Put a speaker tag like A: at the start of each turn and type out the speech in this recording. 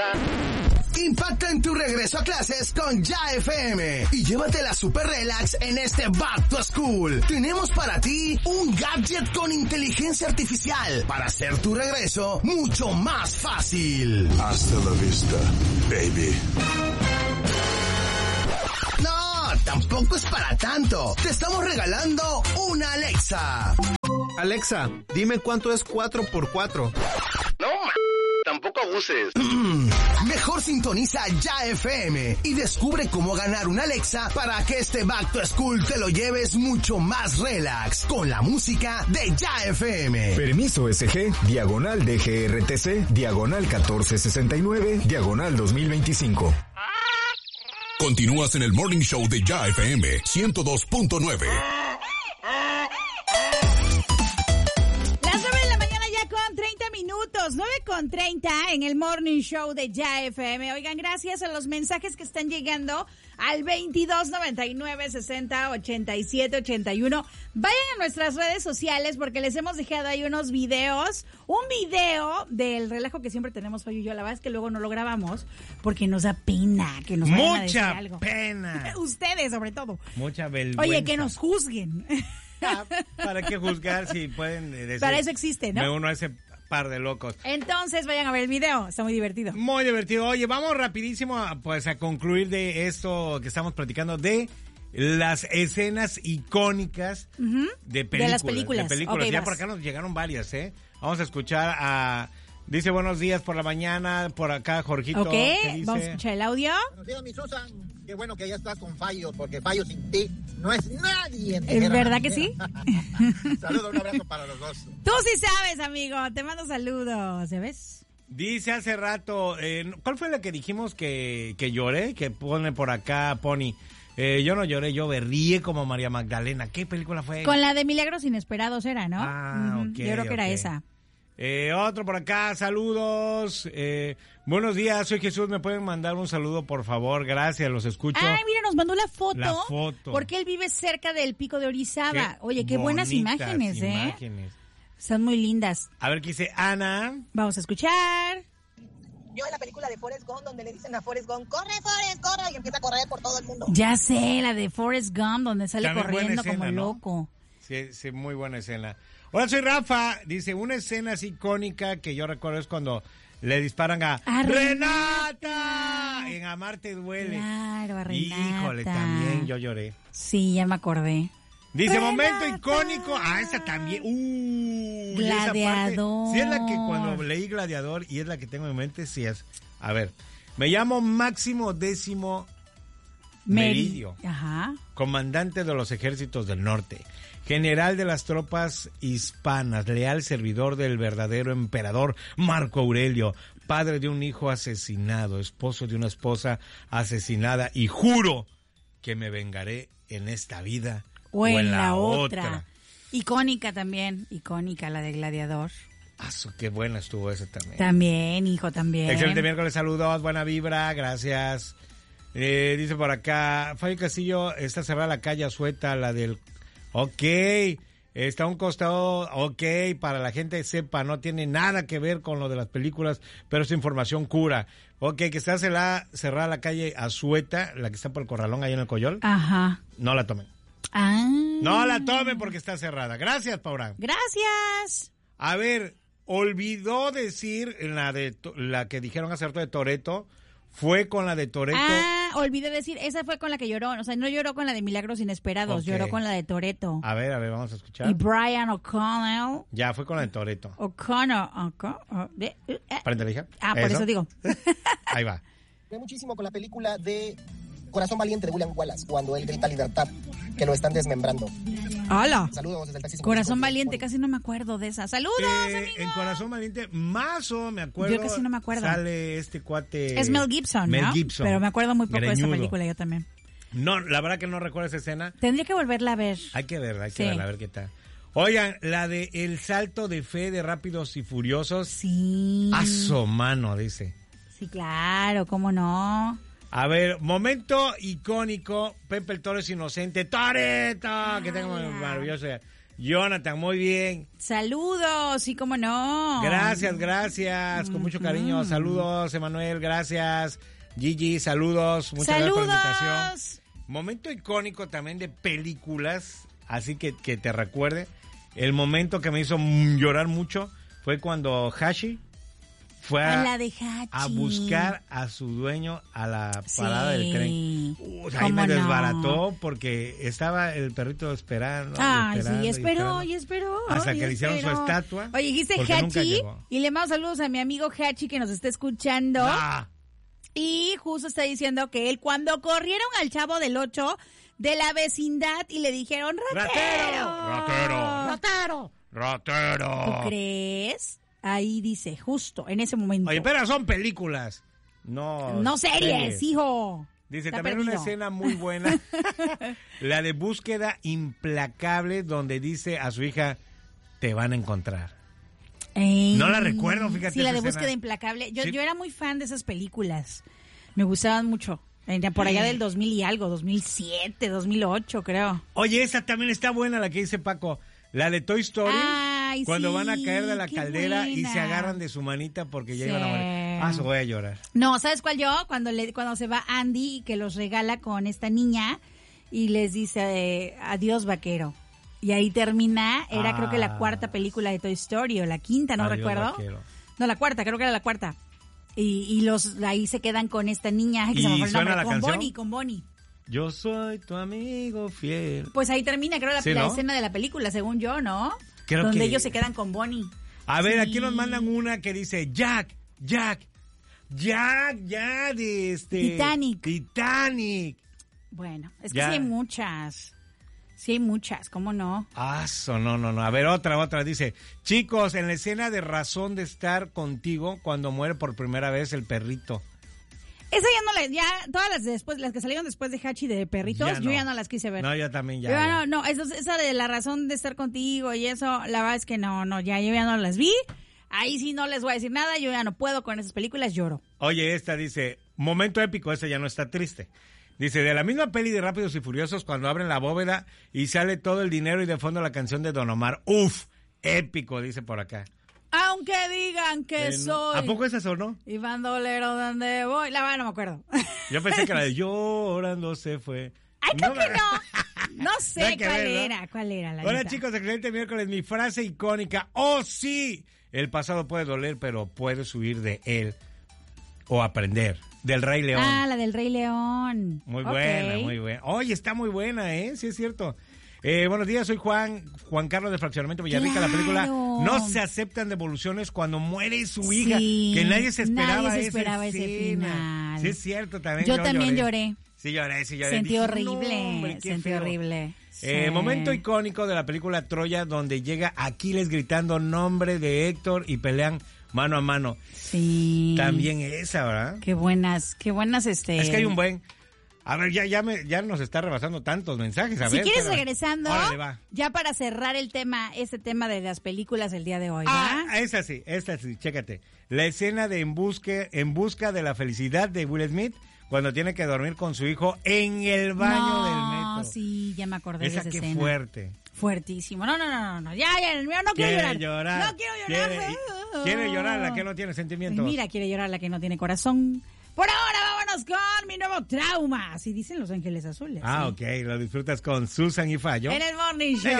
A: Impacta en tu regreso a clases con Ya FM y llévatela super relax en este Back to School. Tenemos para ti un gadget con inteligencia artificial para hacer tu regreso mucho más fácil.
B: Hasta la vista, baby.
A: No, tampoco es para tanto. Te estamos regalando una Alexa.
C: Alexa, dime cuánto es 4x4.
A: No, tampoco abuses. Mejor sintoniza Ya FM y descubre cómo ganar una Alexa para que este Back to School te lo lleves mucho más relax con la música de Ya FM.
D: Permiso SG, diagonal DGRTC, diagonal 1469, diagonal 2025.
E: Continúas en el Morning Show de Ya FM 102.9.
F: Las 9 de la mañana ya con 30 minutos, 9:30 en el Morning Show de Ya FM. Oigan, gracias a los mensajes que están llegando al 2299-60-87-81. Vayan a nuestras redes sociales porque les hemos dejado ahí unos videos. Un video del relajo que siempre tenemos, Fayo y yo. La verdad es que luego no lo grabamos porque nos da pena que nos vayan a decir algo.
G: Mucha pena.
F: Ustedes, sobre todo.
G: Mucha vergüenza.
F: Oye, que nos juzguen.
G: ¿Para qué juzgar si pueden decir?
F: Para eso existe, ¿no?
G: Me uno a ese par de locos.
F: Entonces vayan a ver el video, está muy divertido.
G: Muy divertido. Oye, vamos rapidísimo a concluir de esto que estamos platicando de las escenas icónicas de películas.
F: De las películas. Okay,
G: ya por acá nos llegaron varias, ¿eh? Vamos a escuchar a... Dice buenos días por la mañana, por acá Jorgito.
F: Ok, vamos a escuchar el audio.
H: Buenos días, mi Susan. Qué bueno que ya estás con Fallo, porque Fallo sin ti no es nadie.
F: ¿Es verdad que sí?
H: Saludos, un abrazo para los dos.
F: Tú sí sabes, amigo. Te mando saludos, ¿sabes?
G: Dice hace rato, ¿cuál fue la que dijimos que lloré? Que pone por acá, Pony. Yo no lloré, yo berríe como María Magdalena. ¿Qué película fue?
F: Con la de Milagros Inesperados era, ¿no?
G: Ok.
F: Yo creo que era esa.
G: Otro por acá, saludos. Buenos días, soy Jesús. ¿Me pueden mandar un saludo, por favor? Gracias, los escucho.
F: Ay, mira, nos mandó la foto.
G: La foto.
F: Porque él vive cerca del Pico de Orizaba. Oye, qué buenas imágenes,
G: imágenes.
F: Son muy lindas.
G: A ver qué dice Ana.
F: Vamos a escuchar.
I: Yo en la película de Forrest Gump, donde le dicen a Forrest Gump, corre, Forrest, corre, y empieza a correr por todo el mundo.
F: Ya sé, la de Forrest Gump, donde sale
G: también
F: corriendo
G: escena,
F: como
G: ¿no?
F: loco.
G: Sí, muy buena escena. Hola, soy Rafa. Dice, una escena así icónica que yo recuerdo es cuando le disparan a Renata en Amarte Duele.
F: Claro, a Renata.
G: Híjole, también yo lloré.
F: Sí, ya me acordé.
G: Dice,
F: Renata.
G: momento icónico. Ah, esa también.
F: Gladiador.
G: Sí es la que cuando leí Gladiador y es la que tengo en mente, sí es. A ver, me llamo Máximo Décimo Meridio.
F: Ajá.
G: Comandante de los ejércitos del norte. General de las tropas hispanas, leal servidor del verdadero emperador Marco Aurelio, padre de un hijo asesinado, esposo de una esposa asesinada, y juro que me vengaré en esta vida
F: o en la otra. Icónica también, icónica la de Gladiador.
G: Qué buena estuvo esa también.
F: También, hijo, también.
G: Excelente miércoles, saludos, buena vibra, gracias. Dice por acá, Fabio Castillo, está cerrada la calle Azueta, la del... Ok, está a un costado, ok, para la gente sepa, no tiene nada que ver con lo de las películas, pero esa información cura. Ok, que está cerrada la calle Azueta, la que está por el Corralón, ahí en el Coyol.
F: Ajá.
G: No la tomen.
F: Ah.
G: No la tomen porque está cerrada. Gracias, Paula.
F: Gracias.
G: A ver, olvidó decir la que dijeron hace rato de Toretto. Fue con la de Toretto.
F: Ah, olvidé decir, esa fue con la que lloró. O sea, no lloró con la de Milagros Inesperados, lloró con la de Toretto.
G: A ver, vamos a escuchar.
F: Y Brian O'Connell.
G: Ya, fue con la de Toretto.
F: O'Connell.
G: ¿Prende, hija?
F: Por eso digo.
G: Ahí va.
H: Me muchísimo con la película de Corazón Valiente de William Wallace, cuando él grita libertad, que lo están desmembrando.
F: ¡Hola!
H: Saludos desde el taxi.
F: Corazón Valiente, casi no me acuerdo de esa. ¡Saludos, amigo!
G: En Corazón Valiente, Mazo, me acuerdo.
F: Yo casi no me acuerdo.
G: Sale este cuate...
F: Es Mel Gibson,
G: Mel
F: ¿no?
G: Gibson.
F: Pero me acuerdo muy poco
G: greñudo.
F: de esa película, yo también.
G: No, la verdad que no recuerdo esa escena.
F: Tendría que volverla a ver.
G: Hay que verla, a ver qué tal. Oigan, la de El Salto de Fe de Rápidos y Furiosos.
F: Sí.
G: ¡Aso, mano! Dice.
F: Sí, claro, ¿cómo no?
G: A ver, momento icónico, Pepe el Toro es inocente, ¡Toretto! Que tengo maravilloso. Jonathan, muy bien.
F: Saludos, sí, cómo no.
G: Gracias, con mucho cariño. Saludos, Emanuel, gracias. Gigi, saludos, muchas gracias por la invitación. Momento icónico también de películas, así que te recuerde. El momento que me hizo llorar mucho fue cuando Hashi fue a buscar a su dueño a la parada del tren. Ahí me desbarató porque estaba el perrito esperando.
F: Sí, esperó.
G: Hasta que le hicieron su estatua.
F: Oye, dijiste Hachi y le mando saludos a mi amigo Hachi que nos está escuchando. Y justo está diciendo que él cuando corrieron al Chavo del 8 de la vecindad y le dijeron ¡Ratero! ¿Tú crees? Ahí dice, justo en ese momento.
G: Oye, pero son películas. No
F: series, hijo.
G: Dice,
F: Está
G: también
F: perdido.
G: una escena muy buena. La de Búsqueda Implacable, donde dice a su hija, te van a encontrar. No la recuerdo, fíjate.
F: Sí, la de
G: esa
F: Búsqueda
G: escena.
F: Implacable. Yo era muy fan de esas películas. Me gustaban mucho. Por allá del 2000 y algo, 2007, 2008, creo.
G: Oye, esa también está buena, la que dice Paco. La de Toy Story. Cuando van a caer de la caldera y se agarran de su manita porque ya iban a morir. Se voy a llorar.
F: No, ¿sabes cuál yo? Cuando se va Andy y que los regala con esta niña y les dice adiós vaquero. Y ahí termina, creo que la cuarta película de Toy Story o la quinta, no recuerdo.
G: Vaquero.
F: No, la cuarta, creo que era la cuarta. Y los ahí se quedan con esta niña, que se me fue el nombre, con Bonnie.
G: Yo soy tu amigo fiel.
F: Pues ahí termina, creo, la escena de la película, según yo, ¿no?
G: Creo
F: donde
G: que
F: ellos se quedan con Bonnie.
G: A ver, aquí nos mandan una que dice Jack, de Titanic.
F: Bueno, es que sí hay muchas. Sí hay muchas, ¿cómo no?
G: No. A ver, otra. Dice, chicos, en la escena de Razón de Estar Contigo, cuando muere por primera vez el perrito.
F: Esa todas las que salieron después de Hachi de perritos, yo ya no las quise ver.
G: No, yo también
F: esa de La Razón de Estar Contigo y eso, la verdad es que yo ya no las vi. Ahí sí no les voy a decir nada, yo ya no puedo con esas películas, lloro.
G: Oye, esta dice, momento épico, esta ya no está triste. Dice, de la misma peli de Rápidos y Furiosos, cuando abren la bóveda y sale todo el dinero y de fondo la canción de Don Omar. ¡Uf! Épico, dice por acá.
F: Aunque digan que soy...
G: ¿A poco esa sonó?
F: Iván Dolero, ¿dónde voy? La verdad no me acuerdo.
G: Yo pensé que la de Llorando se fue.
F: ¡Ay, creo que no! No sé cuál era la
G: Hola,
F: neta.
G: chicos, excelente miércoles. Mi frase icónica, ¡oh, sí! El pasado puede doler, pero puedes huir de él o aprender. Del Rey León.
F: La del Rey León.
G: Muy buena. Oye, está muy buena, sí es cierto. Buenos días, soy Juan Carlos de Fraccionamiento Villarrica.
F: Claro.
G: La película No se aceptan devoluciones cuando muere su hija, que nadie se esperaba ese
F: final.
G: Sí es cierto, también
F: yo también lloré.
G: Sí lloré.
F: Sentí horrible. Sí.
G: Momento icónico de la película Troya, donde llega Aquiles gritando nombre de Héctor y pelean mano a mano.
F: Sí.
G: También esa, ¿verdad?
F: Qué buenas.
G: Es que hay un buen... A ver, ya nos está rebasando tantos mensajes.
F: Si quieres, regresando, ya para cerrar este tema de las películas el día de hoy, ¿va?
G: Esta sí, chécate. La escena de En busca de la felicidad de Will Smith, cuando tiene que dormir con su hijo en el baño del metro.
F: Sí, ya me acordé de esa escena.
G: Qué fuerte.
F: Fuertísimo. No. Ya, no quiero llorar. No quiero llorar.
G: Quiere llorar la que no tiene sentimientos.
F: Mira, quiere llorar la que no tiene corazón. Por ahora, vámonos con Mi Nuevo Trauma. Así dicen Los Ángeles Azules.
G: Ok, lo disfrutas con Susan y Fallo.
F: En el Morning Show.